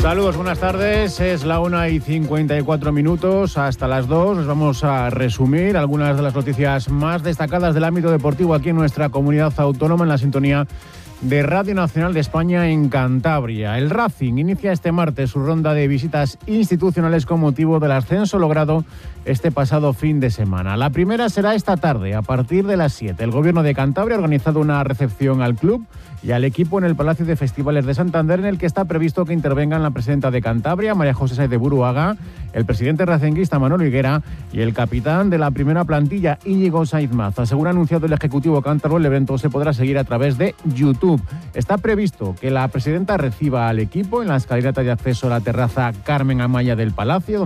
Saludos, buenas tardes. Es la 1:54. Hasta las 2 nos vamos a resumir algunas de las noticias más destacadas del ámbito deportivo aquí en nuestra comunidad autónoma, en la sintonía de Radio Nacional de España en Cantabria. El Racing inicia este martes su ronda de visitas institucionales con motivo del ascenso logrado este pasado fin de semana. La primera será esta tarde, a partir de las 7. El Gobierno de Cantabria ha organizado una recepción al club y al equipo en el Palacio de Festivales de Santander, en el que está previsto que intervengan la presidenta de Cantabria, María José Sáez de Buruaga, el presidente racinguista Manolo Higuera y el capitán de la primera plantilla, Íñigo Sainz Maza. Según ha anunciado el Ejecutivo cántabro, el evento se podrá seguir a través de YouTube. Está previsto que la presidenta reciba al equipo en la escalinata de acceso a la terraza Carmen Amaya del Palacio,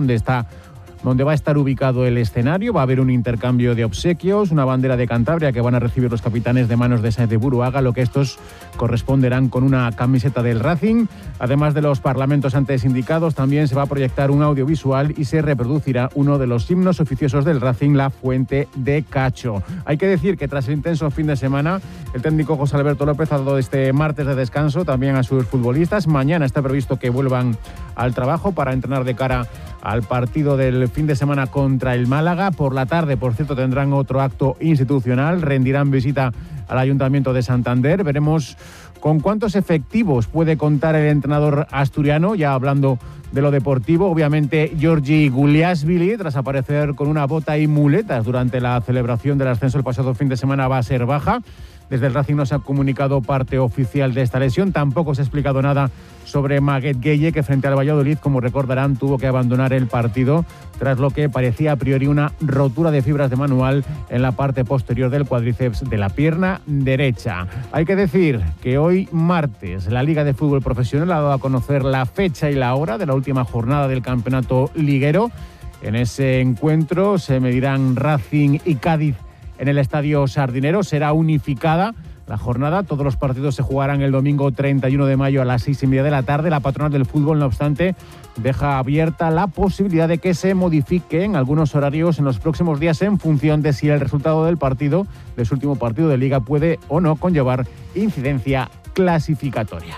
donde va a estar ubicado el escenario. Va a haber un intercambio de obsequios, una bandera de Cantabria que van a recibir los capitanes de manos de Sáez de Buruaga, lo que estos corresponderán con una camiseta del Racing. Además de los parlamentos antes indicados, también se va a proyectar un audiovisual y se reproducirá uno de los himnos oficiosos del Racing, La Fuente de Cacho. Hay que decir que tras el intenso fin de semana, el técnico José Alberto López ha dado este martes de descanso también a sus futbolistas. Mañana está previsto que vuelvan al trabajo para entrenar de cara al partido del fin de semana contra el Málaga. Por la tarde, por cierto, tendrán otro acto institucional, rendirán visita al Ayuntamiento de Santander. Veremos con cuántos efectivos puede contar el entrenador asturiano, ya hablando de lo deportivo. Obviamente, Giorgi Guliasvili, tras aparecer con una bota y muletas durante la celebración del ascenso el pasado fin de semana, va a ser baja. Desde el Racing no se ha comunicado parte oficial de esta lesión. Tampoco se ha explicado nada sobre Maguette Gueye, que frente al Valladolid, como recordarán, tuvo que abandonar el partido tras lo que parecía a priori una rotura de fibras de manual en la parte posterior del cuádriceps de la pierna derecha. Hay que decir que hoy martes la Liga de Fútbol Profesional ha dado a conocer la fecha y la hora de la última jornada del campeonato liguero. En ese encuentro se medirán Racing y Cádiz en el Estadio Sardinero. Será unificada la jornada. Todos los partidos se jugarán el domingo 31 de mayo a las 6:30 de la tarde. La patronal del fútbol, no obstante, deja abierta la posibilidad de que se modifiquen algunos horarios en los próximos días en función de si el resultado del partido, de su último partido de liga, puede o no conllevar incidencia clasificatoria.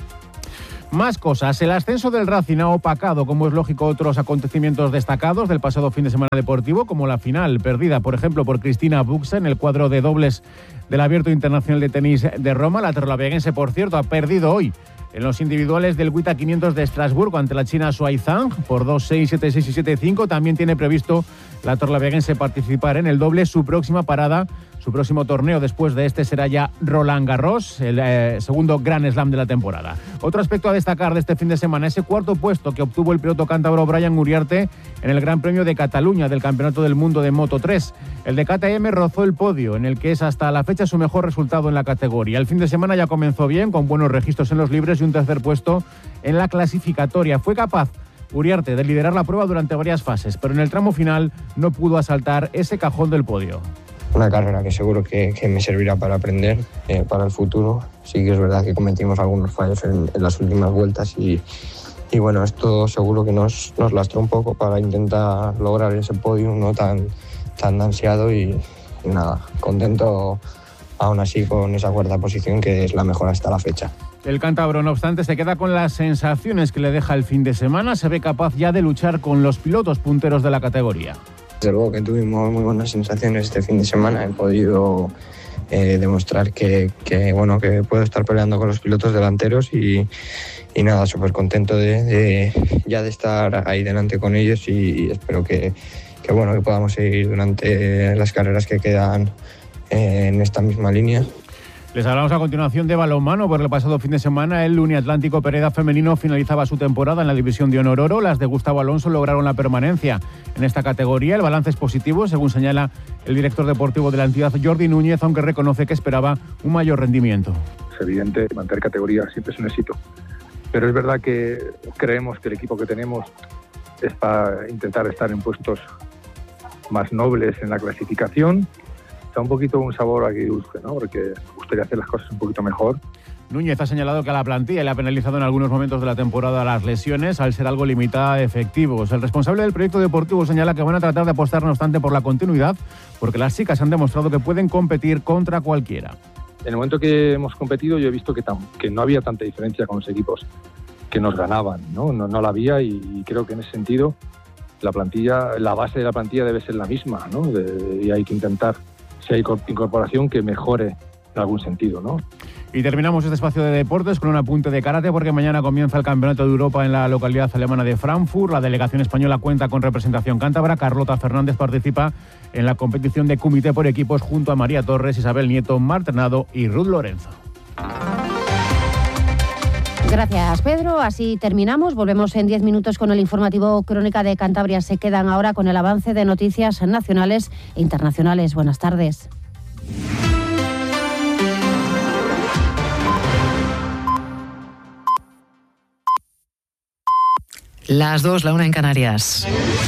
Más cosas. El ascenso del Racing ha opacado, como es lógico, otros acontecimientos destacados del pasado fin de semana deportivo, como la final perdida, por ejemplo, por Cristina Buxa en el cuadro de dobles del Abierto Internacional de Tenis de Roma. La torlaveguense, por cierto, ha perdido hoy en los individuales del WTA 500 de Estrasburgo ante la china Shuai Zhang por 2-6, 7-6 y 7-5. También tiene previsto la torlaveguense participar en el doble. Su próxima parada, su próximo torneo después de este será ya Roland Garros, el segundo Grand Slam de la temporada. Otro aspecto a destacar de este fin de semana, ese cuarto puesto que obtuvo el piloto cántabro Brian Uriarte en el Gran Premio de Cataluña del Campeonato del Mundo de Moto3. El de KTM rozó el podio, en el que es hasta la fecha su mejor resultado en la categoría. El fin de semana ya comenzó bien, con buenos registros en los libres y un tercer puesto en la clasificatoria. Fue capaz Uriarte de liderar la prueba durante varias fases, pero en el tramo final no pudo asaltar ese cajón del podio. Una carrera que seguro que me servirá para aprender para el futuro. Sí que es verdad que cometimos algunos fallos en las últimas vueltas y bueno, esto seguro que nos lastró un poco para intentar lograr ese podio no tan ansiado y nada, contento aún así con esa cuarta posición, que es la mejor hasta la fecha. El cántabro, no obstante, se queda con las sensaciones que le deja el fin de semana. Se ve capaz ya de luchar con los pilotos punteros de la categoría. Desde luego que tuvimos muy buenas sensaciones este fin de semana. He podido demostrar que puedo estar peleando con los pilotos delanteros y nada, súper contento de estar ahí delante con ellos y espero que podamos seguir durante las carreras que quedan en esta misma línea. Les hablamos a continuación de balonmano. Por el pasado fin de semana, el Uniatlántico Pereda femenino finalizaba su temporada en la División de Honor Oro. Las de Gustavo Alonso lograron la permanencia en esta categoría. El balance es positivo, según señala el director deportivo de la entidad, Jordi Núñez, aunque reconoce que esperaba un mayor rendimiento. Es evidente, mantener categoría siempre es un éxito. Pero es verdad que creemos que el equipo que tenemos es para intentar estar en puestos más nobles en la clasificación. Está un poquito un sabor aquí dulce, ¿no? Porque me gustaría hacer las cosas un poquito mejor. Núñez ha señalado que a la plantilla le ha penalizado en algunos momentos de la temporada las lesiones, al ser algo limitada de efectivos. El responsable del proyecto deportivo señala que van a tratar de apostar, no obstante, por la continuidad, porque las chicas han demostrado que pueden competir contra cualquiera. En el momento que hemos competido yo he visto que no había tanta diferencia con los equipos que nos ganaban, ¿no? No la había, y creo que en ese sentido la base de la plantilla debe ser la misma, ¿no? Y hay que intentar, si hay incorporación, que mejore en algún sentido, ¿no? Y terminamos este espacio de deportes con un apunte de karate, porque mañana comienza el Campeonato de Europa en la localidad alemana de Frankfurt. La delegación española cuenta con representación cántabra. Carlota Fernández participa en la competición de kumite por equipos junto a María Torres, Isabel Nieto, Marta Hernado y Ruth Lorenzo. Gracias, Pedro. Así terminamos. Volvemos en 10 minutos con el informativo Crónica de Cantabria. Se quedan ahora con el avance de noticias nacionales e internacionales. Buenas tardes. Las 2, la 1 en Canarias.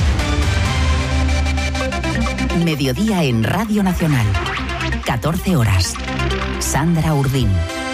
Mediodía en Radio Nacional. 14 horas. Sandra Urdín.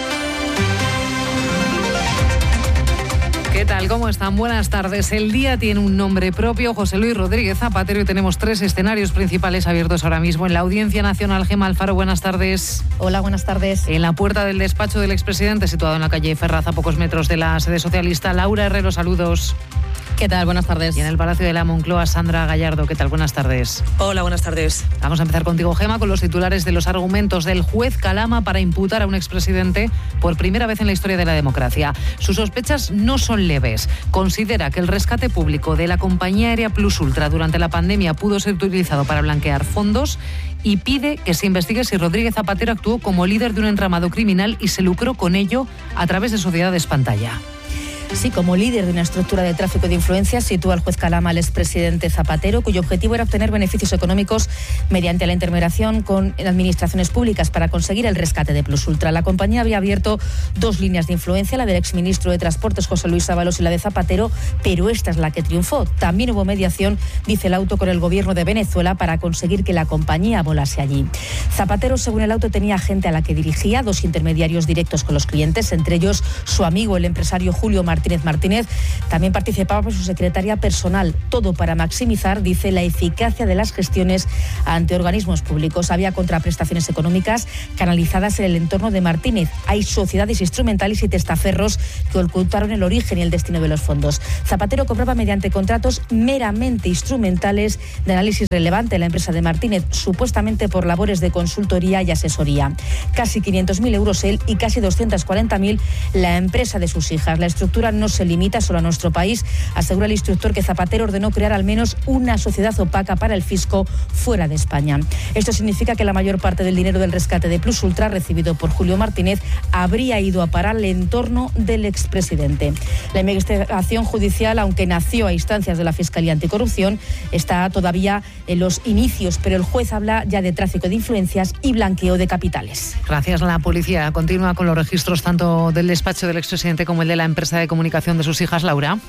¿Qué tal? ¿Cómo están? Buenas tardes. El día tiene un nombre propio, José Luis Rodríguez Zapatero, y tenemos 3 escenarios principales abiertos ahora mismo en la Audiencia Nacional. Gemma Alfaro, buenas tardes. Hola, buenas tardes. En la puerta del despacho del expresidente, situado en la calle Ferraz, a pocos metros de la sede socialista, Laura Herrero, saludos. ¿Qué tal? Buenas tardes. Y en el Palacio de la Moncloa, Sandra Gallardo. ¿Qué tal? Buenas tardes. Hola, buenas tardes. Vamos a empezar contigo, Gemma, con los titulares de los argumentos del juez Calama para imputar a un expresidente por primera vez en la historia de la democracia. Sus sospechas no son leves. Considera que el rescate público de la compañía aérea Plus Ultra durante la pandemia pudo ser utilizado para blanquear fondos y pide que se investigue si Rodríguez Zapatero actuó como líder de un entramado criminal y se lucró con ello a través de sociedades pantalla. Sí, como líder de una estructura de tráfico de influencias, sitúa el juez Calama al expresidente Zapatero, cuyo objetivo era obtener beneficios económicos mediante la intermediación con administraciones públicas para conseguir el rescate de Plus Ultra. La compañía había abierto 2 líneas de influencia, la del exministro de Transportes José Luis Ábalos y la de Zapatero, pero esta es la que triunfó. También hubo mediación, dice el auto, con el gobierno de Venezuela para conseguir que la compañía volase allí. Zapatero, según el auto, tenía gente a la que dirigía, 2 intermediarios directos con los clientes, entre ellos su amigo, el empresario Julio Martínez. También participaba su secretaria personal, todo para maximizar, dice, la eficacia de las gestiones ante organismos públicos. Había contraprestaciones económicas canalizadas en el entorno de Martínez. Hay sociedades instrumentales y testaferros que ocultaron el origen y el destino de los fondos. Zapatero cobraba mediante contratos meramente instrumentales de análisis relevante en la empresa de Martínez, supuestamente por labores de consultoría y asesoría. Casi 500.000 euros él y casi 240.000 la empresa de sus hijas. La estructura no se limita solo a nuestro país, asegura el instructor, que Zapatero ordenó crear al menos una sociedad opaca para el fisco fuera de España. Esto significa que la mayor parte del dinero del rescate de Plus Ultra recibido por Julio Martínez habría ido a parar al entorno del expresidente. La investigación judicial, aunque nació a instancias de la Fiscalía Anticorrupción, está todavía en los inicios, pero el juez habla ya de tráfico de influencias y blanqueo de capitales. Gracias. La policía continúa con los registros tanto del despacho del expresidente como el de la empresa de comunicación de sus hijas, Laura.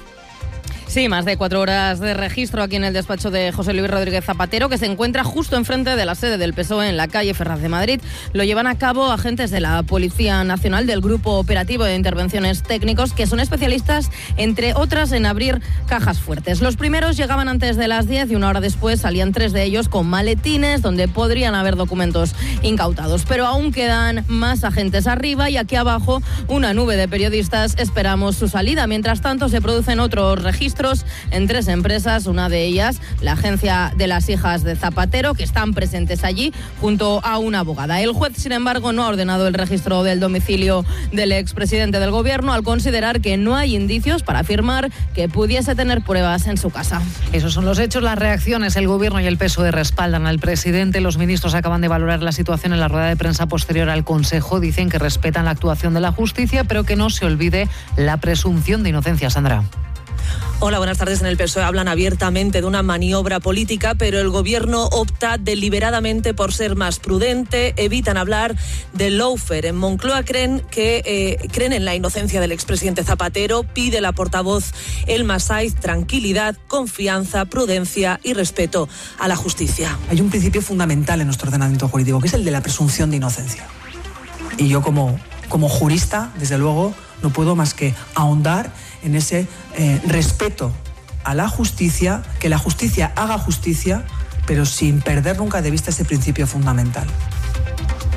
Sí, más de 4 horas de registro aquí en el despacho de José Luis Rodríguez Zapatero, que se encuentra justo enfrente de la sede del PSOE en la calle Ferraz de Madrid. Lo llevan a cabo agentes de la Policía Nacional del Grupo Operativo de Intervenciones Técnicos, que son especialistas, entre otras, en abrir cajas fuertes. Los primeros llegaban antes de las 10 y una hora después salían 3 de ellos con maletines donde podrían haber documentos incautados. Pero aún quedan más agentes arriba y aquí abajo una nube de periodistas esperamos su salida. Mientras tanto, se producen otros registros en 3 empresas, una de ellas la agencia de las hijas de Zapatero, que están presentes allí junto a una abogada. El juez, sin embargo, no ha ordenado el registro del domicilio del expresidente del gobierno, al considerar que no hay indicios para afirmar que pudiese tener pruebas en su casa. Esos son los hechos, las reacciones. El gobierno y el PSOE respaldan al presidente. Los ministros acaban de valorar la situación en la rueda de prensa posterior al Consejo. Dicen que respetan la actuación de la justicia, pero que no se olvide la presunción de inocencia. Sandra. Hola, buenas tardes. En el PSOE hablan abiertamente de una maniobra política, pero el gobierno opta deliberadamente por ser más prudente, evitan hablar de lawfare. En Moncloa creen en la inocencia del expresidente Zapatero, pide la portavoz Elma Saiz tranquilidad, confianza, prudencia y respeto a la justicia. Hay un principio fundamental en nuestro ordenamiento jurídico, que es el de la presunción de inocencia. Y yo como jurista, desde luego, no puedo más que ahondar en ese respeto a la justicia, que la justicia haga justicia, pero sin perder nunca de vista ese principio fundamental.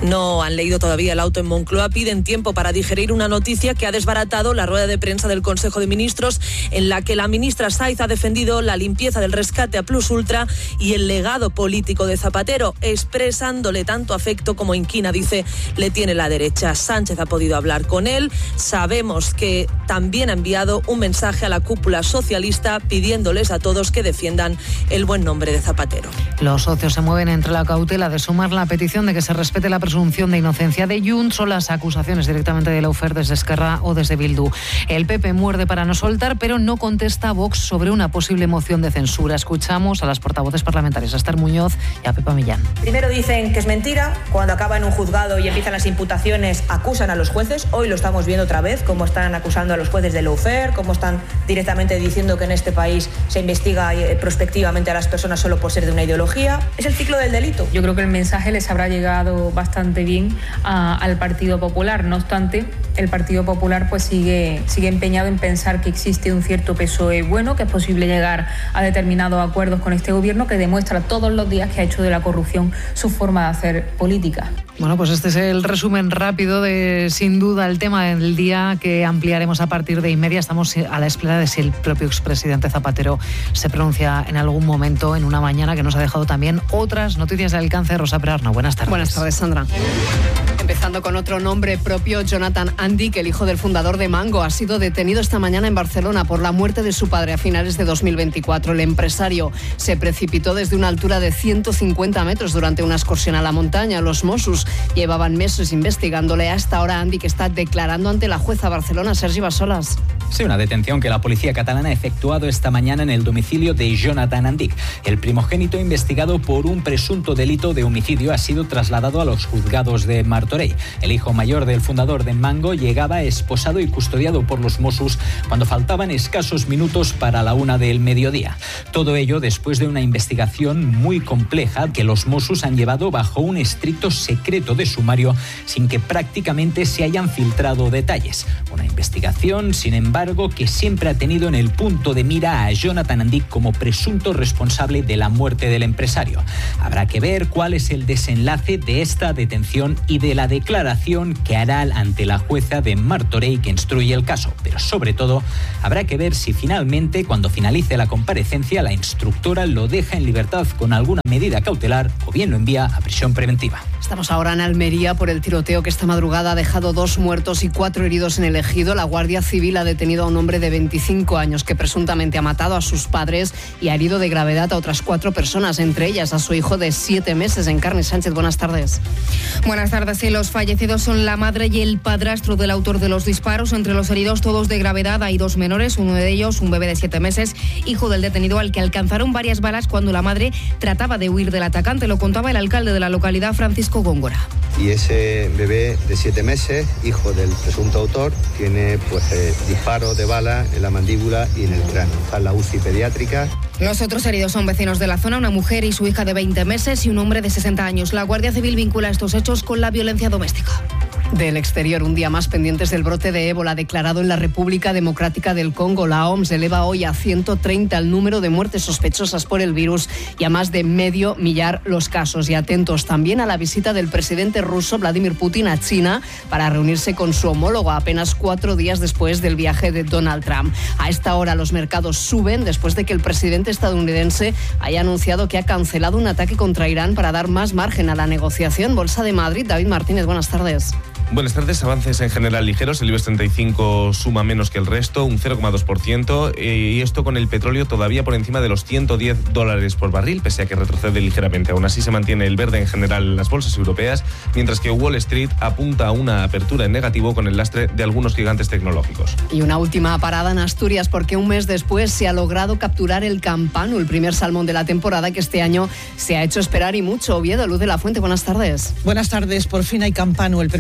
No han leído todavía el auto en Moncloa, piden tiempo para digerir una noticia que ha desbaratado la rueda de prensa del Consejo de Ministros, en la que la ministra Saiz ha defendido la limpieza del rescate a Plus Ultra y el legado político de Zapatero, expresándole tanto afecto como inquina, dice, le tiene la derecha. Sánchez ha podido hablar con él. Sabemos que también ha enviado un mensaje a la cúpula socialista pidiéndoles a todos que defiendan el buen nombre de Zapatero. Los socios se mueven entre la cautela de sumar la petición de que se respete la presunción de inocencia de Junts o las acusaciones directamente de Lawfare desde Esquerra o desde Bildu. El PP muerde para no soltar, pero no contesta a Vox sobre una posible moción de censura. Escuchamos a las portavoces parlamentarias, a Esther Muñoz y a Pepa Millán. Primero dicen que es mentira, cuando acaba en un juzgado y empiezan las imputaciones acusan a los jueces. Hoy lo estamos viendo otra vez, cómo están acusando a los jueces de Lawfare, cómo están directamente diciendo que en este país se investiga prospectivamente a las personas solo por ser de una ideología. Es el ciclo del delito. Yo creo que el mensaje les habrá llegado bastante bien al Partido Popular. No obstante, el Partido Popular pues sigue empeñado en pensar que existe un cierto PSOE bueno, que es posible llegar a determinados acuerdos con este gobierno, que demuestra todos los días que ha hecho de la corrupción su forma de hacer política. Bueno, pues este es el resumen rápido de, sin duda, el tema del día, que ampliaremos a partir de inmedia. Estamos a la espera de si el propio expresidente Zapatero se pronuncia en algún momento, en una mañana que nos ha dejado también otras noticias de alcance. Rosa Perarna, buenas tardes. Buenas tardes, Sandra. Empezando con otro nombre propio, Jonathan Andic, el hijo del fundador de Mango, ha sido detenido esta mañana en Barcelona por la muerte de su padre a finales de 2024. El empresario se precipitó desde una altura de 150 metros durante una excursión a la montaña. Los Mossos llevaban meses investigándole. Hasta ahora Andic está declarando ante la jueza Barcelona, Sergi Bassolas. Sí, una detención que la policía catalana ha efectuado esta mañana en el domicilio de Jonathan Andic. El primogénito, investigado por un presunto delito de homicidio, ha sido trasladado a los juzgados de Martorell. El hijo mayor del fundador de Mango llegaba esposado y custodiado por los Mossos cuando faltaban escasos minutos para la 1 del mediodía. Todo ello después de una investigación muy compleja que los Mossos han llevado bajo un estricto secreto de sumario sin que prácticamente se hayan filtrado detalles. Una investigación, sin embargo, que siempre ha tenido en el punto de mira a Jonathan Andic como presunto responsable de la muerte del empresario. Habrá que ver cuál es el desenlace de esta detención y de la declaración que hará ante la jueza de Martorell que instruye el caso. Pero sobre todo, habrá que ver si finalmente, cuando finalice la comparecencia, la instructora lo deja en libertad con alguna medida cautelar o bien lo envía a prisión preventiva. Estamos ahora en Almería por el tiroteo que esta madrugada ha dejado 2 muertos y 4 heridos en el Ejido. La Guardia Civil ha detenido a un hombre de 25 años que presuntamente ha matado a sus padres y ha herido de gravedad a otras 4 personas, entre ellas a su hijo de 7 meses. Encarni Sánchez, buenas tardes. Buenas tardes. Sí, los fallecidos son la madre y el padrastro del autor de los disparos. Entre los heridos, todos de gravedad, hay 2 menores, uno de ellos, un bebé de 7 meses, hijo del detenido al que alcanzaron varias balas cuando la madre trataba de huir del atacante. Lo contaba el alcalde de la localidad, Francisco Góngora. Y ese bebé de 7 meses, hijo del presunto autor, tiene disparos de bala en la mandíbula y en el cráneo. Está en la UCI pediátrica. Los otros heridos son vecinos de la zona, una mujer y su hija de 20 meses y un hombre de 60 años. La Guardia Civil vincula estos hechos con la violencia doméstica. Del exterior, un día más pendientes del brote de ébola declarado en la República Democrática del Congo. La OMS eleva hoy a 130 el número de muertes sospechosas por el virus y a más de 500.000 los casos. Y atentos también a la visita del presidente ruso Vladimir Putin a China para reunirse con su homólogo apenas 4 días después del viaje de Donald Trump. A esta hora los mercados suben después de que el presidente estadounidense haya anunciado que ha cancelado un ataque contra Irán para dar más margen a la negociación. Bolsa de Madrid, David Martínez, buenas tardes. Buenas tardes. Avances en general ligeros. El IBEX 35 suma menos que el resto, un 0,2%. Y esto con el petróleo todavía por encima de los $110 por barril, pese a que retrocede ligeramente. Aún así se mantiene el verde en general en las bolsas europeas, mientras que Wall Street apunta a una apertura en negativo con el lastre de algunos gigantes tecnológicos. Y una última parada en Asturias, porque un mes después se ha logrado capturar el campano, el primer salmón de la temporada que este año se ha hecho esperar y mucho. Oviedo, Luz de la Fuente, buenas tardes. Buenas tardes. Por fin hay campano, el primer salmón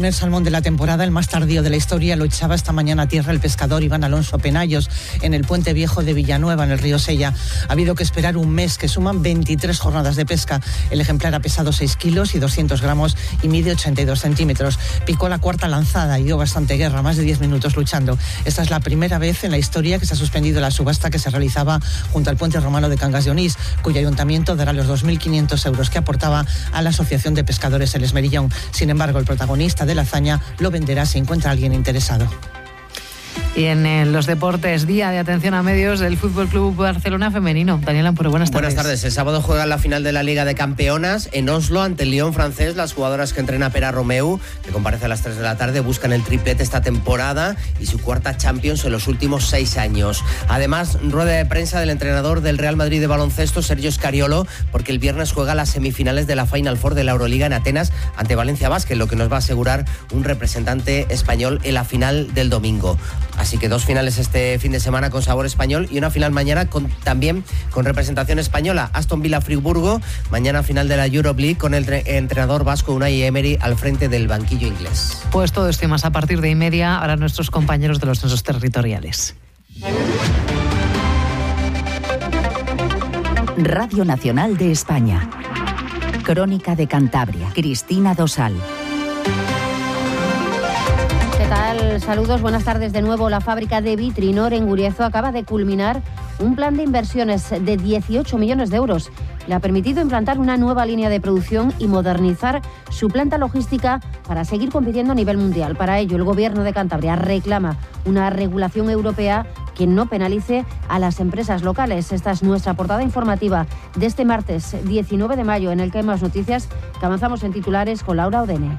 de la temporada, el más tardío de la historia, lo echaba esta mañana a tierra el pescador Iván Alonso Penallos en el Puente Viejo de Villanueva, en el río Sella. Ha habido que esperar un mes, que suman 23 jornadas de pesca. El ejemplar ha pesado 6 kilos y 200 gramos y mide 82 centímetros. Picó la cuarta lanzada y dio bastante guerra, más de 10 minutos luchando. Esta es la primera vez en la historia que se ha suspendido la subasta que se realizaba junto al puente romano de Cangas de Onís, cuyo ayuntamiento dará los 2.500 euros que aportaba a la Asociación de Pescadores El Esmerillón. Sin embargo, el protagonista de la hazaña lo venderá si encuentra a alguien interesado. Y en los deportes, día de atención a medios del Fútbol Club Barcelona femenino. Daniel Ampuro, buenas tardes. Buenas tardes. El sábado juegan la final de la Liga de Campeonas en Oslo ante el Lyon francés. Las jugadoras que entrena Pera Romeu, que comparece a las 3 de la tarde, buscan el triplete esta temporada y su cuarta Champions en los últimos 6 años. Además, rueda de prensa del entrenador del Real Madrid de baloncesto, Sergio Scariolo, porque el viernes juega las semifinales de la Final Four de la Euroliga en Atenas ante Valencia Basket, lo que nos va a asegurar un representante español en la final del domingo. Así que 2 finales este fin de semana con sabor español y una final mañana también con representación española. Aston Villa Friburgo, mañana final de la Euroleague con el entrenador vasco Unai Emery al frente del banquillo inglés. Pues todo esto y más a partir de 1:30, ahora nuestros compañeros de los censos territoriales. Radio Nacional de España. Crónica de Cantabria. Cristina Dosal. ¿Qué tal? Saludos, buenas tardes de nuevo. La fábrica de Vitrinor en Guriezo acaba de culminar un plan de inversiones de 18 millones de euros. Le ha permitido implantar una nueva línea de producción y modernizar su planta logística para seguir compitiendo a nivel mundial. Para ello, el Gobierno de Cantabria reclama una regulación europea que no penalice a las empresas locales. Esta es nuestra portada informativa de este martes 19 de mayo, en el que hay más noticias que avanzamos en titulares con Laura Odene.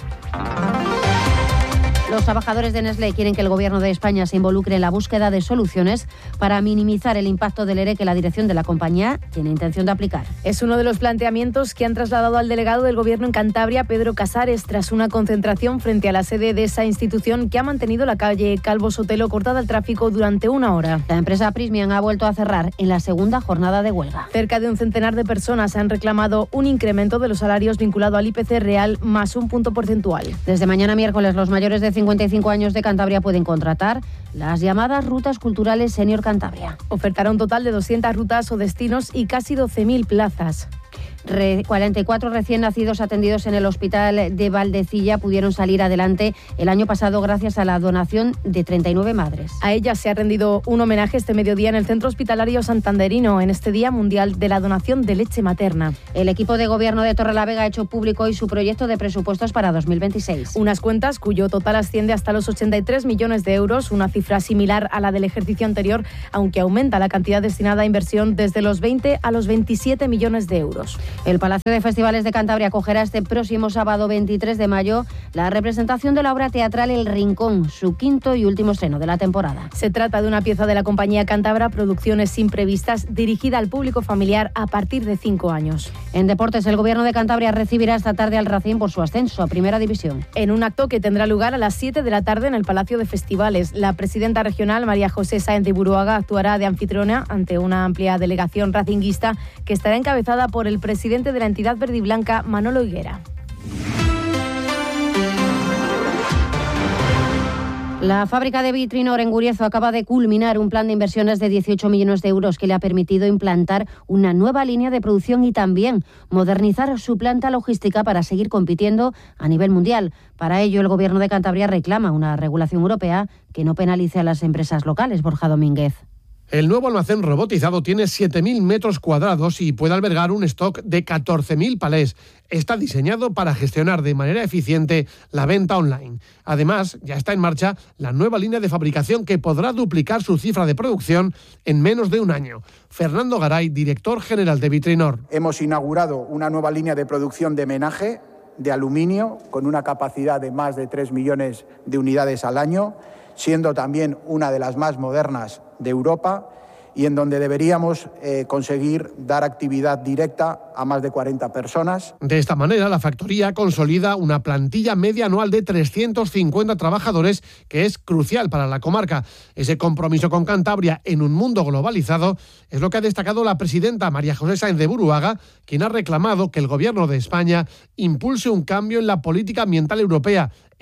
Los trabajadores de Nestlé quieren que el Gobierno de España se involucre en la búsqueda de soluciones para minimizar el impacto del ERE que la dirección de la compañía tiene intención de aplicar. Es uno de los planteamientos que han trasladado al delegado del Gobierno en Cantabria, Pedro Casares, tras una concentración frente a la sede de esa institución que ha mantenido la calle Calvo Sotelo cortada al tráfico durante 1 hora. La empresa Prysmian ha vuelto a cerrar en la segunda jornada de huelga. Cerca de un centenar de personas han reclamado un incremento de los salarios vinculado al IPC real más 1 punto porcentual. Desde mañana miércoles, los mayores de 55 años de Cantabria pueden contratar las llamadas rutas culturales Senior Cantabria. Ofertará un total de 200 rutas o destinos y casi 12.000 plazas. 44 recién nacidos atendidos en el hospital de Valdecilla pudieron salir adelante el año pasado gracias a la donación de 39 madres. A ellas se ha rendido un homenaje este mediodía en el Centro Hospitalario Santanderino, en este Día Mundial de la Donación de Leche Materna. El equipo de gobierno de Torrelavega ha hecho público hoy su proyecto de presupuestos para 2026. Unas cuentas cuyo total asciende hasta los 83 millones de euros, una cifra similar a la del ejercicio anterior, aunque aumenta la cantidad destinada a inversión desde los 20 a los 27 millones de euros. El Palacio de Festivales de Cantabria acogerá este próximo sábado 23 de mayo la representación de la obra teatral El Rincón, su quinto y último estreno de la temporada. Se trata de una pieza de la compañía cántabra Producciones Imprevistas, dirigida al público familiar a partir de 5 años. En deportes, el Gobierno de Cantabria recibirá esta tarde al Racing por su ascenso a Primera División. En un acto que tendrá lugar a las 7 de la tarde en el Palacio de Festivales, la presidenta regional María José Sáenz de Buruaga actuará de anfitriona ante una amplia delegación racinguista que estará encabezada por el presidente de la entidad verde y blanca, Manolo Higuera. La fábrica de Vitrinor en Guriezo acaba de culminar un plan de inversiones de 18 millones de euros que le ha permitido implantar una nueva línea de producción y también modernizar su planta logística para seguir compitiendo a nivel mundial. Para ello, el Gobierno de Cantabria reclama una regulación europea que no penalice a las empresas locales. Borja Domínguez. El nuevo almacén robotizado tiene 7.000 metros cuadrados y puede albergar un stock de 14.000 palés. Está diseñado para gestionar de manera eficiente la venta online. Además, ya está en marcha la nueva línea de fabricación que podrá duplicar su cifra de producción en menos de un año. Fernando Garay, director general de Vitrinor. Hemos inaugurado una nueva línea de producción de menaje de aluminio con una capacidad de más de 3 millones de unidades al año, siendo también una de las más modernas de Europa y en donde deberíamos conseguir dar actividad directa a más de 40 personas. De esta manera, la factoría consolida una plantilla media anual de 350 trabajadores, que es crucial para la comarca. Ese compromiso con Cantabria en un mundo globalizado es lo que ha destacado la presidenta María José Sáenz de Buruaga, quien ha reclamado que el Gobierno de España impulse un cambio en la política ambiental europea,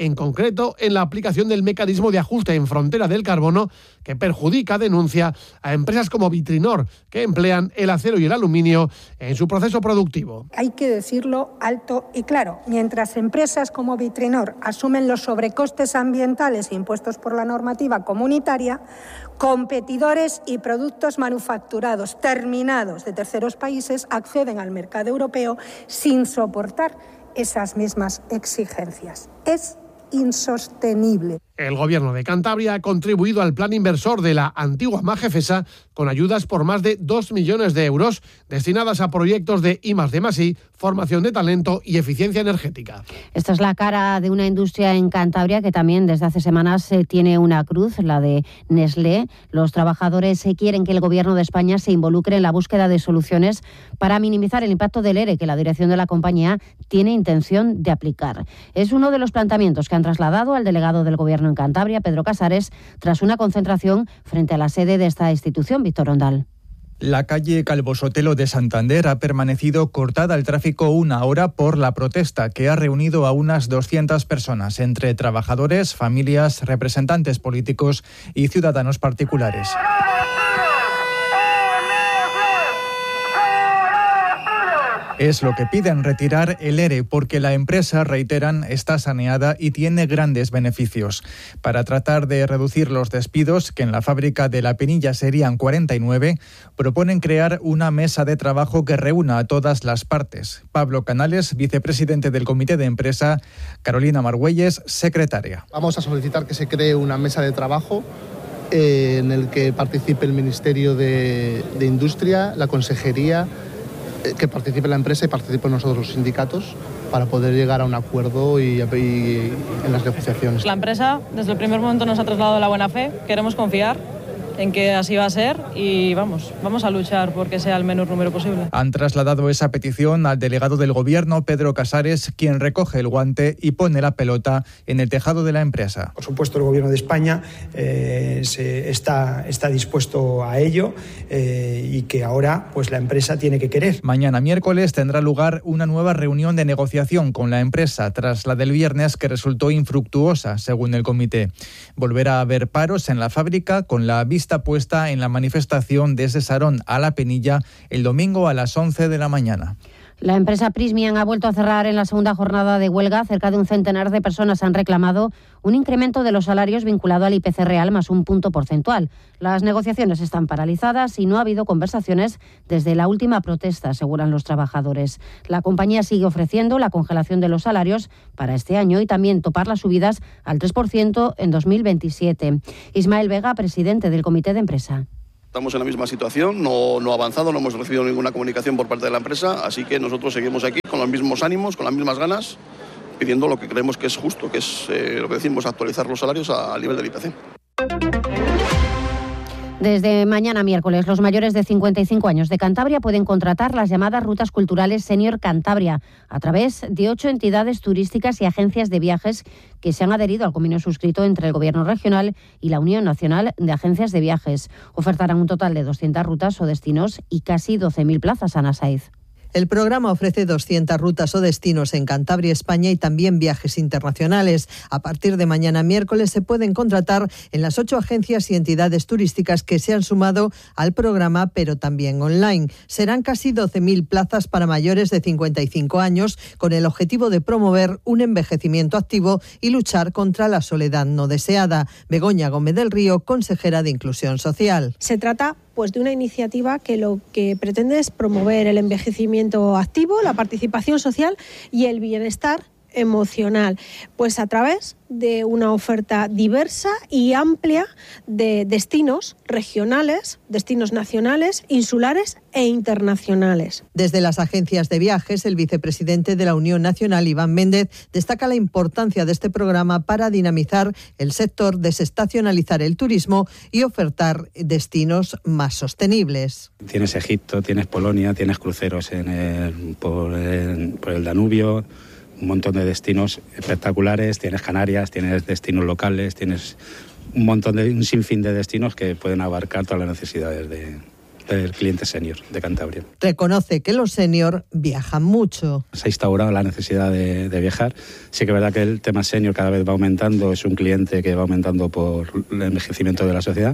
en concreto en la aplicación del mecanismo de ajuste en frontera del carbono que perjudica, denuncia, a empresas como Vitrinor, que emplean el acero y el aluminio en su proceso productivo. Hay que decirlo alto y claro, mientras empresas como Vitrinor asumen los sobrecostes ambientales impuestos por la normativa comunitaria, competidores y productos manufacturados terminados de terceros países acceden al mercado europeo sin soportar esas mismas exigencias. Es insostenible. El Gobierno de Cantabria ha contribuido al plan inversor de la antigua Magefesa con ayudas por más de 2 millones de euros destinadas a proyectos de I+D+I, formación de talento y eficiencia energética. Esta es la cara de una industria en Cantabria que también desde hace semanas tiene una cruz, la de Nestlé. Los trabajadores quieren que el Gobierno de España se involucre en la búsqueda de soluciones para minimizar el impacto del ERE que la dirección de la compañía tiene intención de aplicar. Es uno de los planteamientos que han trasladado al delegado del Gobierno en Cantabria, Pedro Casares, tras una concentración frente a la sede de esta institución, Víctor Ondal. La calle Calvo Sotelo de Santander ha permanecido cortada al tráfico 1 hora por la protesta que ha reunido a unas 200 personas, entre trabajadores, familias, representantes políticos y ciudadanos particulares. Es lo que piden, retirar el ERE, porque la empresa, reiteran, está saneada y tiene grandes beneficios. Para tratar de reducir los despidos, que en la fábrica de La Penilla serían 49, proponen crear una mesa de trabajo que reúna a todas las partes. Pablo Canales, vicepresidente del Comité de Empresa, Carolina Margüelles, secretaria. Vamos a solicitar que se cree una mesa de trabajo en el que participe el Ministerio de Industria, la Consejería, que participe la empresa y participen nosotros los sindicatos para poder llegar a un acuerdo y en las negociaciones. La empresa desde el primer momento nos ha trasladado la buena fe, queremos confiar en que así va a ser y vamos a luchar porque sea el menor número posible. Han trasladado esa petición al delegado del Gobierno, Pedro Casares, quien recoge el guante y pone la pelota en el tejado de la empresa. Por supuesto, el Gobierno de España está dispuesto a ello y que ahora pues la empresa tiene que querer. Mañana miércoles tendrá lugar una nueva reunión de negociación con la empresa tras la del viernes, que resultó infructuosa, según el comité. Volverá a haber paros en la fábrica, con la vista puesta en la manifestación desde Sarón a La Penilla el domingo a las 11 de la mañana. La empresa Prysmian ha vuelto a cerrar en la segunda jornada de huelga. Cerca de un centenar de personas han reclamado un incremento de los salarios vinculado al IPC real más un punto porcentual. Las negociaciones están paralizadas y no ha habido conversaciones desde la última protesta, aseguran los trabajadores. La compañía sigue ofreciendo la congelación de los salarios para este año y también topar las subidas al 3% en 2027. Ismael Vega, presidente del Comité de Empresa. Estamos en la misma situación, no ha avanzado, no hemos recibido ninguna comunicación por parte de la empresa, así que nosotros seguimos aquí con los mismos ánimos, con las mismas ganas, pidiendo lo que creemos que es justo, que es lo que decimos, actualizar los salarios al nivel del IPC. Desde mañana miércoles, los mayores de 55 años de Cantabria pueden contratar las llamadas Rutas Culturales Senior Cantabria a través de 8 entidades turísticas y agencias de viajes que se han adherido al convenio suscrito entre el Gobierno regional y la Unión Nacional de Agencias de Viajes. Ofertarán un total de 200 rutas o destinos y casi 12.000 plazas, Ana Saiz. El programa ofrece 200 rutas o destinos en Cantabria, España y también viajes internacionales. A partir de mañana miércoles se pueden contratar en las 8 agencias y entidades turísticas que se han sumado al programa, pero también online. Serán casi 12.000 plazas para mayores de 55 años, con el objetivo de promover un envejecimiento activo y luchar contra la soledad no deseada. Begoña Gómez del Río, consejera de Inclusión Social. Se trata de una iniciativa que lo que pretende es promover el envejecimiento activo, la participación social y el bienestar emocional, pues a través de una oferta diversa y amplia de destinos regionales, destinos nacionales, insulares e internacionales. Desde las agencias de viajes, el vicepresidente de la Unión Nacional, Iván Méndez, destaca la importancia de este programa para dinamizar el sector, desestacionalizar el turismo y ofertar destinos más sostenibles. Tienes Egipto, tienes Polonia, tienes cruceros por el Danubio, un montón de destinos espectaculares, tienes Canarias, tienes destinos locales, tienes un sinfín de destinos que pueden abarcar todas las necesidades del cliente senior de Cantabria. Reconoce que los senior viajan mucho. Se ha instaurado la necesidad de viajar. Sí que es verdad que el tema senior cada vez va aumentando, es un cliente que va aumentando por el envejecimiento de la sociedad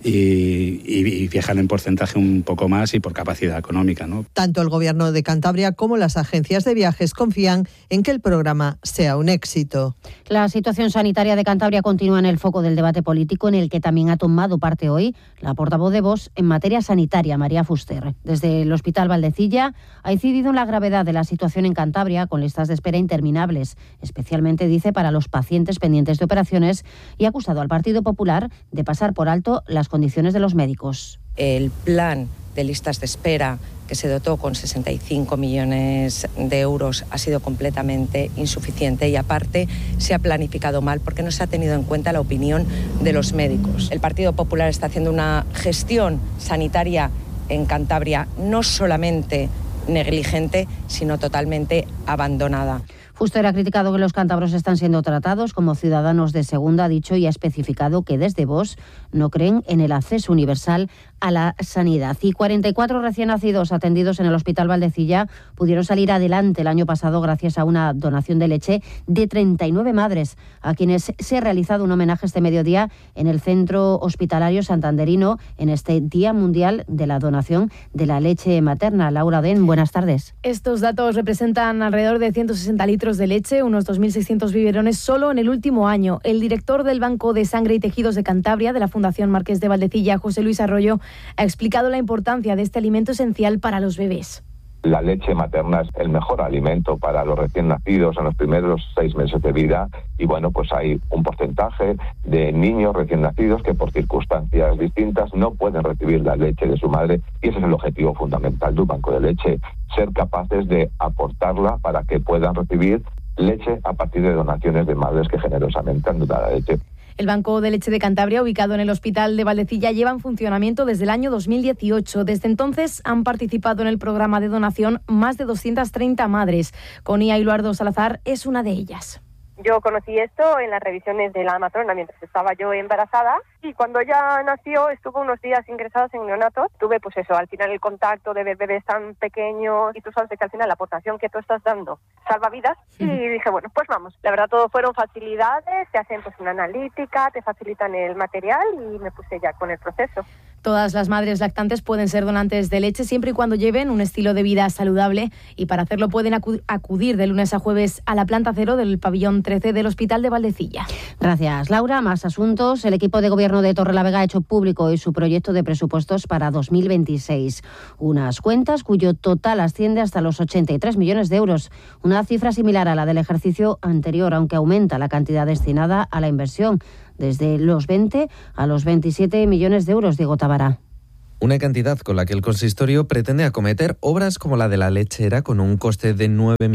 y viajan en porcentaje un poco más y por capacidad económica, ¿no? Tanto el Gobierno de Cantabria como las agencias de viajes confían en que el programa sea un éxito. La situación sanitaria de Cantabria continúa en el foco del debate político, en el que también ha tomado parte hoy la portavoz de Vox en materia sanitaria, María Fuster. Desde el Hospital Valdecilla ha incidido en la gravedad de la situación en Cantabria, con listas de espera interminables, especialmente, dice, para los pacientes pendientes de operaciones, y ha acusado al Partido Popular de pasar por alto las condiciones de los médicos. El plan de listas de espera, que se dotó con 65 millones de euros, ha sido completamente insuficiente y aparte se ha planificado mal porque no se ha tenido en cuenta la opinión de los médicos. El Partido Popular está haciendo una gestión sanitaria en Cantabria no solamente negligente, sino totalmente abandonada. Fuster ha criticado que los cántabros están siendo tratados como ciudadanos de segunda, ha dicho, y ha especificado que desde Vox no creen en el acceso universal a la sanidad. Y 44 recién nacidos atendidos en el Hospital Valdecilla pudieron salir adelante el año pasado gracias a una donación de leche de 39 madres, a quienes se ha realizado un homenaje este mediodía en el Centro Hospitalario Santanderino en este Día Mundial de la Donación de la Leche Materna. Laura Den, buenas tardes. Estos datos representan alrededor de 160 litros de leche, unos 2.600 biberones solo en el último año. El director del Banco de Sangre y Tejidos de Cantabria, de la Fundación Marqués de Valdecilla, José Luis Arroyo, ha explicado la importancia de este alimento esencial para los bebés. La leche materna es el mejor alimento para los recién nacidos en los primeros 6 meses de vida y bueno, pues hay un porcentaje de niños recién nacidos que por circunstancias distintas no pueden recibir la leche de su madre y ese es el objetivo fundamental de un banco de leche, ser capaces de aportarla para que puedan recibir leche a partir de donaciones de madres que generosamente han donado la leche. El Banco de Leche de Cantabria, ubicado en el Hospital de Valdecilla, lleva en funcionamiento desde el año 2018. Desde entonces han participado en el programa de donación más de 230 madres. Conía Iluardo Salazar es una de ellas. Yo conocí esto en las revisiones de la matrona mientras estaba yo embarazada y cuando ella nació estuvo unos días ingresados en neonatos. Tuve pues eso, al final el contacto de ver bebés tan pequeños y tú sabes que al final la aportación que tú estás dando salva vidas y dije, bueno, pues vamos. La verdad todo fueron facilidades, te hacen pues una analítica, te facilitan el material y me puse ya con el proceso. Todas las madres lactantes pueden ser donantes de leche siempre y cuando lleven un estilo de vida saludable y para hacerlo pueden acudir de lunes a jueves a la planta 0 del pabellón 13 del Hospital de Valdecilla. Gracias, Laura. Más asuntos. El equipo de gobierno de Torrelavega ha hecho público hoy su proyecto de presupuestos para 2026. Unas cuentas cuyo total asciende hasta los 83 millones de euros. Una cifra similar a la del ejercicio anterior, aunque aumenta la cantidad destinada a la inversión, desde los 20 a los 27 millones de euros, Diego Tabará. Una cantidad con la que el consistorio pretende acometer obras como la de la lechera con un coste de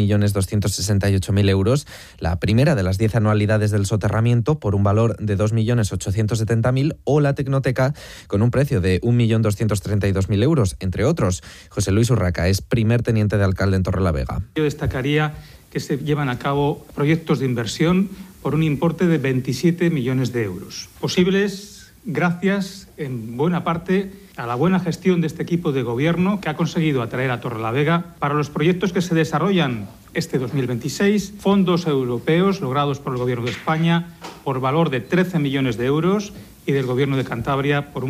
9.268.000 euros, la primera de las 10 anualidades del soterramiento por un valor de 2.870.000 o la tecnoteca con un precio de 1.232.000 euros, entre otros. José Luis Urraca es primer teniente de alcalde en Torrelavega. Yo destacaría que se llevan a cabo proyectos de inversión por un importe de 27 millones de euros, posibles gracias en buena parte a la buena gestión de este equipo de gobierno que ha conseguido atraer a Torrelavega para los proyectos que se desarrollan este 2026, fondos europeos logrados por el Gobierno de España por valor de 13 millones de euros y del Gobierno de Cantabria por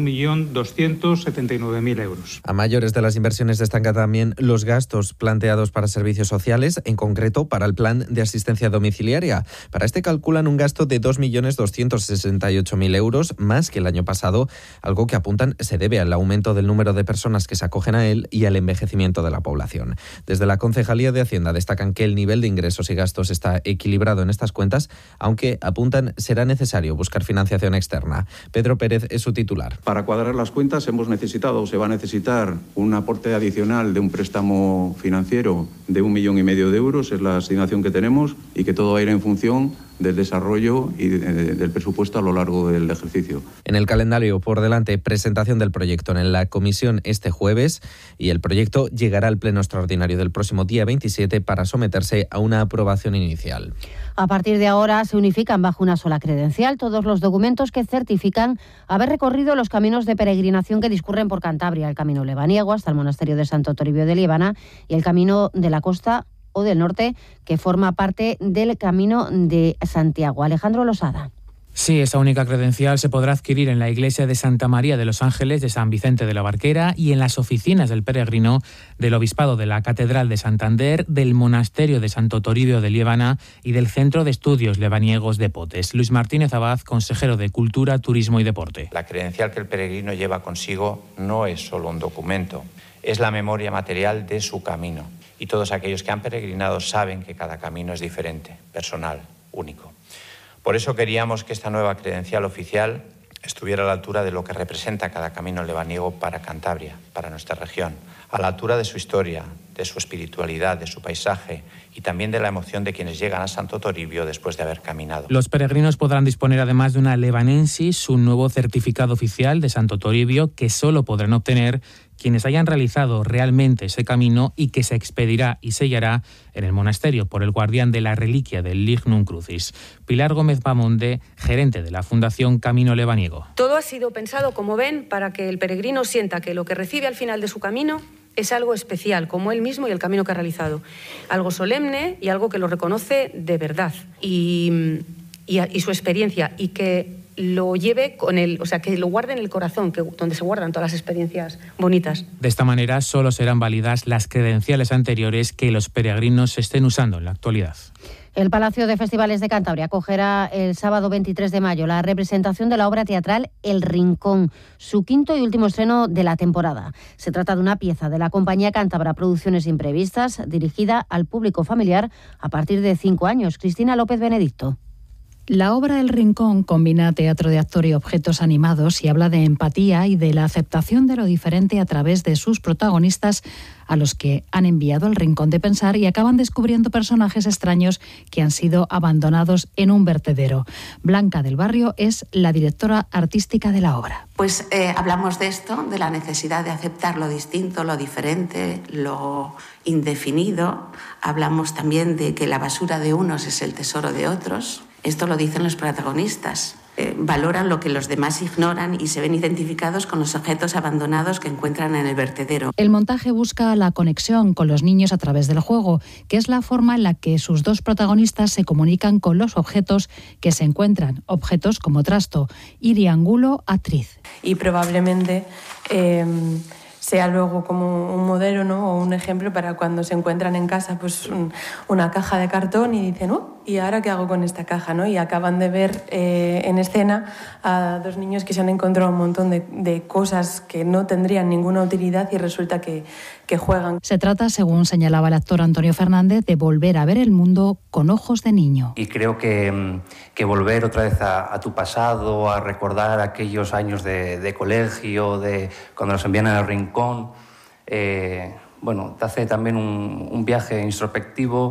1.279.000 euros. A mayores de las inversiones destacan también los gastos planteados para servicios sociales, en concreto para el plan de asistencia domiciliaria. Para este calculan un gasto de 2.268.000 euros, más que el año pasado, algo que apuntan se debe al aumento del número de personas que se acogen a él y al envejecimiento de la población. Desde la Concejalía de Hacienda destacan que el nivel de ingresos y gastos está equilibrado en estas cuentas, aunque apuntan será necesario buscar financiación externa. Pedro Pérez es su titular. Para cuadrar las cuentas hemos necesitado, se va a necesitar un aporte adicional de un préstamo financiero de 1,5 millones de euros, es la asignación que tenemos y que todo va a ir en función del desarrollo y del presupuesto a lo largo del ejercicio. En el calendario por delante, presentación del proyecto en la comisión este jueves y el proyecto llegará al pleno extraordinario del próximo día 27 para someterse a una aprobación inicial. A partir de ahora se unifican bajo una sola credencial todos los documentos que certifican haber recorrido los caminos de peregrinación que discurren por Cantabria, el camino lebaniego hasta el monasterio de Santo Toribio de Liébana y el camino de la costa o del norte, que forma parte del Camino de Santiago. Alejandro Losada. Sí, esa única credencial se podrá adquirir en la iglesia de Santa María de los Ángeles de San Vicente de la Barquera y en las oficinas del peregrino del Obispado de la Catedral de Santander, del Monasterio de Santo Toribio de Liébana y del Centro de Estudios Lebaniegos de Potes. Luis Martínez Abad, consejero de Cultura, Turismo y Deporte. La credencial que el peregrino lleva consigo no es solo un documento, es la memoria material de su camino. Y todos aquellos que han peregrinado saben que cada camino es diferente, personal, único. Por eso queríamos que esta nueva credencial oficial estuviera a la altura de lo que representa cada camino lebaniego para Cantabria, para nuestra región, a la altura de su historia, de su espiritualidad, de su paisaje y también de la emoción de quienes llegan a Santo Toribio después de haber caminado. Los peregrinos podrán disponer además de una Lebanensis, un nuevo certificado oficial de Santo Toribio que solo podrán obtener quienes hayan realizado realmente ese camino y que se expedirá y sellará en el monasterio por el guardián de la reliquia del Lignum Crucis. Pilar Gómez Bamonde, gerente de la Fundación Camino Lebaniego. Todo ha sido pensado, como ven, para que el peregrino sienta que lo que recibe al final de su camino es algo especial, como él mismo y el camino que ha realizado. Algo solemne y algo que lo reconoce de verdad y su experiencia, y que lo lleve con él, o sea, que lo guarde en el corazón, donde se guardan todas las experiencias bonitas. De esta manera solo serán válidas las credenciales anteriores que los peregrinos estén usando en la actualidad. El Palacio de Festivales de Cantabria acogerá el sábado 23 de mayo la representación de la obra teatral El Rincón, su quinto y último estreno de la temporada. Se trata de una pieza de la compañía cántabra Producciones Imprevistas, dirigida al público familiar a partir de 5 años. Cristina López Benedicto. La obra El Rincón combina teatro de actor y objetos animados y habla de empatía y de la aceptación de lo diferente a través de sus protagonistas, a los que han enviado al rincón de pensar y acaban descubriendo personajes extraños que han sido abandonados en un vertedero. Blanca del Barrio es la directora artística de la obra. Pues hablamos de esto, de la necesidad de aceptar lo distinto, lo diferente, lo indefinido. Hablamos también de que la basura de unos es el tesoro de otros. Esto lo dicen los protagonistas. Valoran lo que los demás ignoran y se ven identificados con los objetos abandonados que encuentran en el vertedero. El montaje busca la conexión con los niños a través del juego, que es la forma en la que sus dos protagonistas se comunican con los objetos que se encuentran, objetos como trasto. Iria Angulo, actriz. Y probablemente sea luego como un modelo, ¿no? O un ejemplo para cuando se encuentran en casa pues una caja de cartón y dicen, ¿y ahora qué hago con esta caja? ¿No? Y acaban de ver en escena a dos niños que se han encontrado un montón de cosas que no tendrían ninguna utilidad y resulta que juegan. Se trata, según señalaba el actor Antonio Fernández, de volver a ver el mundo con ojos de niño. Y creo que volver otra vez a tu pasado, a recordar aquellos años de colegio, de cuando nos envían al rincón, te hace también un viaje introspectivo.